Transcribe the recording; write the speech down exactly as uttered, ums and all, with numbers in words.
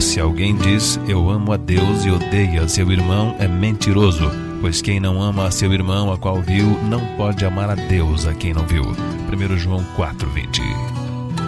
Se alguém diz, eu amo a Deus e odeia seu irmão, é mentiroso, pois quem não ama a seu irmão a qual viu, não pode amar a Deus a quem não viu. primeiro João quatro, vinte.